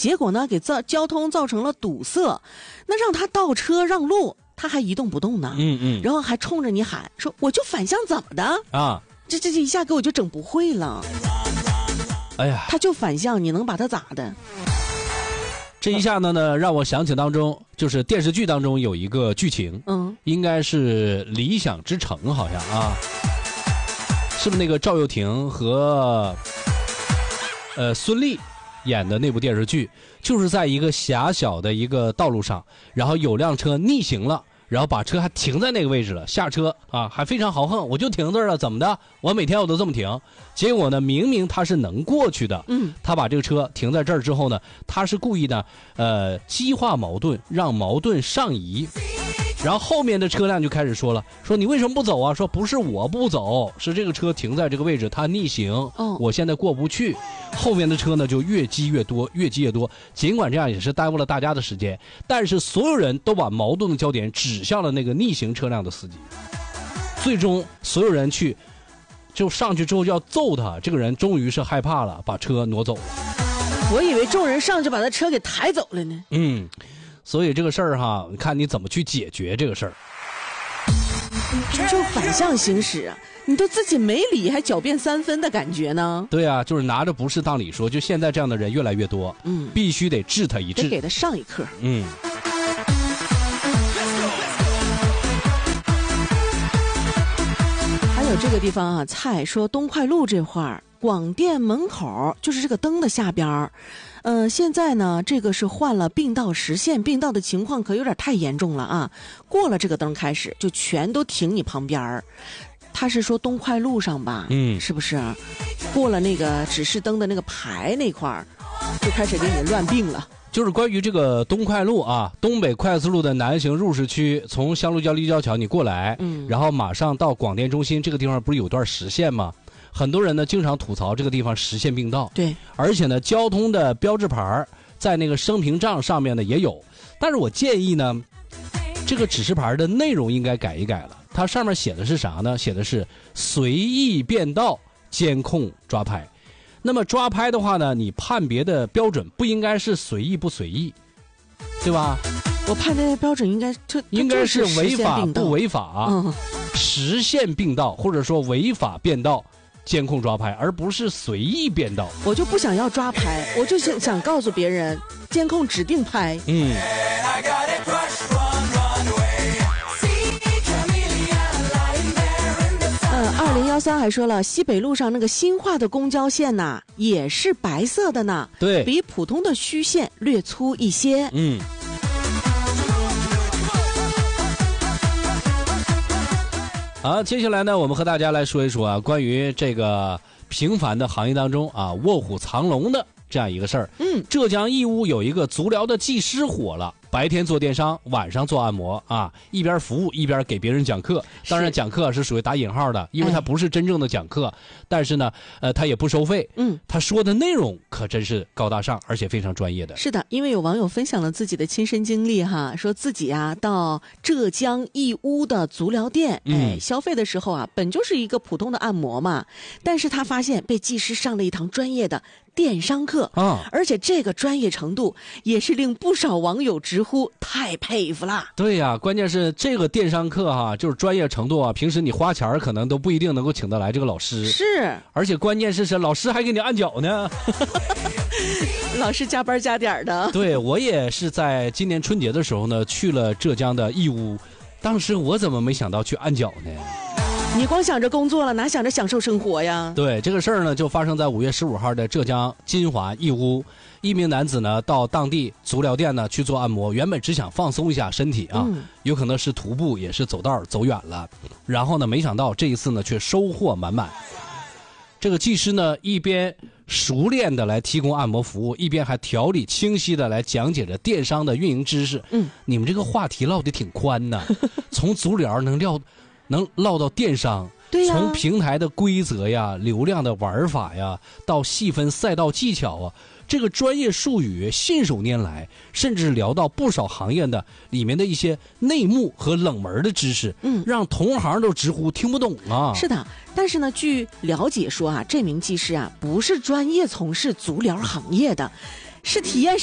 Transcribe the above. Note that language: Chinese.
结果呢给交通造成了堵塞，那让他倒车让路，他还一动不动呢。然后还冲着你喊说我就反向怎么的啊？这一下给我就整不会了。 哎呀， 他就反向，你能把他咋的？ 这一下呢让我想起当中就是电视剧当中有一个剧情，应该是《理想之城》好像啊，是不是那个赵又廷和孙俪演的那部电视剧，就是在一个狭小的一个道路上，然后有辆车逆行了，然后把车还停在那个位置了，下车啊还非常豪横，我就停这儿了，怎么的？我每天我都这么停。结果呢，明明他是能过去的，他把这个车停在这儿之后呢，他是故意呢，激化矛盾，让矛盾上移。然后后面的车辆就开始说了，说你为什么不走啊？说不是我不走，是这个车停在这个位置，它逆行，我现在过不去。后面的车呢就越积越多，越积越多。尽管这样也是耽误了大家的时间，但是所有人都把矛盾的焦点指向了那个逆行车辆的司机。最终所有人就上去之后就要揍他，这个人终于是害怕了，把车挪走了。 我以为众人上去把他车给抬走了呢。 所以这个事儿哈，你看你怎么去解决这个事儿。 就反向行驶啊，你都自己没理还狡辩3分的感觉呢。 对啊，就是拿着不是当理说，就现在这样的人越来越多，必须得治他一治， 得给他上一课。还有这个地方啊，蔡说东快路这块儿，广电门口就是这个灯的下边儿，现在呢这个是换了并道实线，并道的情况可有点太严重了啊！过了这个灯开始就全都停你旁边儿。他是说东快路上吧，是不是？过了那个指示灯的那个牌那块儿，就开始给你乱并了。 就是关于这个东快路啊，东北快速路的南行入市区，从香鹿角立交桥你过来，然后马上到广电中心这个地方不是有段实线吗？很多人呢经常吐槽这个地方实线并道， 对， 而且呢交通的标志牌在那个声屏障上面呢也有，但是我建议呢，这个指示牌的内容应该改一改了。它上面写的是啥呢？写的是随意变道监控抓拍。那么抓拍的话呢，你判别的标准不应该是随意不随意，对吧？ 我判别的标准应该是违法不违法，实线并道或者说违法变道监控抓拍，而不是随意变道。 我就不想要抓拍，我就想告诉别人监控指定拍。2013还说了，西北路上那个新化的公交线呐，也是白色的呢， 对， 比普通的虚线略粗一些。 好，接下来呢，我们和大家来说一说啊，关于这个平凡的行业当中啊，卧虎藏龙的这样一个事儿。浙江义乌有一个足疗的技师火了。白天做电商，晚上做按摩啊，一边服务一边给别人讲课。当然，讲课是属于打引号的，因为他不是真正的讲课，但是呢，他也不收费。他说的内容可真是高大上，而且非常专业的。 是的，因为有网友分享了自己的亲身经历哈，说自己啊到浙江义乌的足疗店，消费的时候啊，本就是一个普通的按摩嘛，但是他发现被技师上了一堂专业的电商课啊，而且这个专业程度也是令不少网友直呼太佩服了。 对呀，关键是这个电商课哈，就是专业程度啊，平时你花钱可能都不一定能够请得来这个老师。 是， 而且关键是老师还给你按脚呢。 老师加班加点的。 对，我也是在今年春节的时候呢，去了浙江的义乌，当时我怎么没想到去按脚呢？ 你光想着工作了，哪想着享受生活呀？ 对，这个事儿呢，就发生在5月15号的浙江金华义乌，一名男子呢到当地足疗店呢去做按摩，原本只想放松一下身体啊，有可能是徒步，也是走道走远了，然后呢，没想到这一次呢却收获满满。这个技师呢一边熟练的来提供按摩服务，一边还条理清晰的来讲解着电商的运营知识。你们这个话题唠得挺宽呐，从足疗能唠到电商， 对呀， 从平台的规则呀、流量的玩法呀，到细分赛道技巧啊，这个专业术语信手拈来，甚至聊到不少行业的里面的一些内幕和冷门的知识，让同行都直呼听不懂啊。 是的，但是呢，据了解说啊，这名技师啊不是专业从事足疗行业的，是体验